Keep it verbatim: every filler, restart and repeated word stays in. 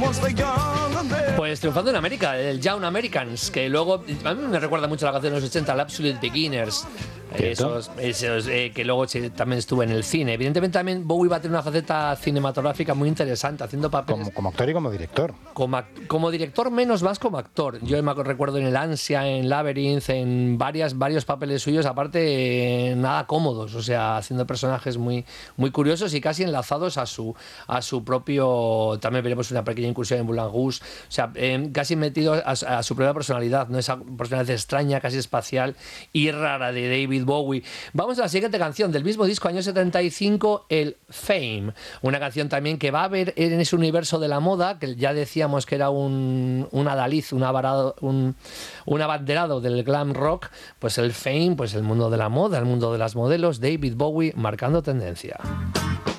Pues triunfando en América, el Young Americans, que luego a mí me recuerda mucho a la canción de los ochenta, el Absolute Beginners. Esos, esos eh, que luego sí, también estuvo en el cine. Evidentemente también Bowie va a tener una faceta cinematográfica muy interesante, haciendo papeles como, como actor y como director. Como, como director menos, más como actor. Yo me recuerdo en El Ansia, en Labyrinth, en varias, varios papeles suyos, aparte eh, nada cómodos, o sea, haciendo personajes muy, muy curiosos y casi enlazados a su, a su propio. También veremos una pequeña incursión en Moulin Rouge, o sea, eh, casi metido a, a su propia personalidad, ¿no? Esa personalidad extraña, casi espacial y rara de David Bowie. Vamos a la siguiente canción del mismo disco, año setenta y cinco, el Fame, una canción también que va a haber en ese universo de la moda, que ya decíamos que era un, un adalid, un, avarado, un, un abanderado del glam rock, pues el Fame, pues el mundo de la moda, el mundo de las modelos, David Bowie marcando tendencia.